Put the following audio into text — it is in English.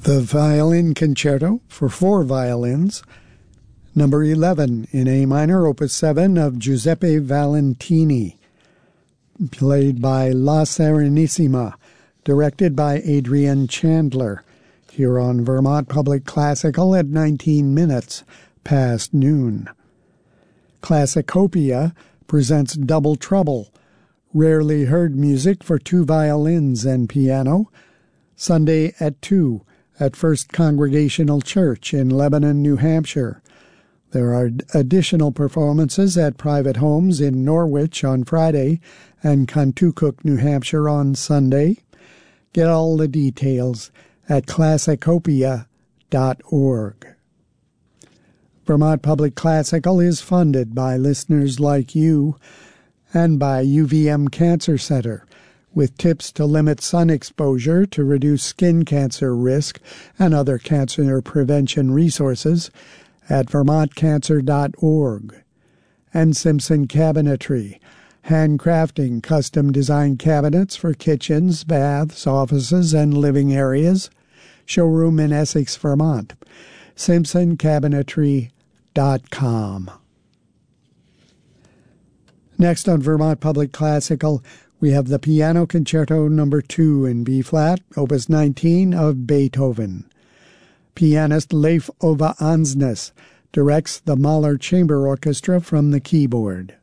The Violin Concerto for 4 violins, number 11 in A minor, opus 7 of Giuseppe Valentini, played by La Serenissima, directed by Adrian Chandler, here on Vermont Public Classical at 19 minutes past noon. Classicopia presents Double Trouble, rarely heard music for 2 violins and piano, Sunday at 2 at First Congregational Church in Lebanon, New Hampshire. There are additional performances at private homes in Norwich on Friday and Contoocook, New Hampshire on Sunday. Get all the details at classicopia.org. Vermont Public Classical is funded by listeners like you and by UVM Cancer Center, with tips to limit sun exposure to reduce skin cancer risk and other cancer prevention resources at vermontcancer.org. And Simpson Cabinetry, handcrafting custom-designed cabinets for kitchens, baths, offices, and living areas. Showroom in Essex, Vermont. simpsoncabinetry.com. Next on Vermont Public Classical, we have the Piano Concerto No. 2 in B-flat, opus 19 of Beethoven. Pianist Leif Ove Ansnes directs the Mahler Chamber Orchestra from the keyboard.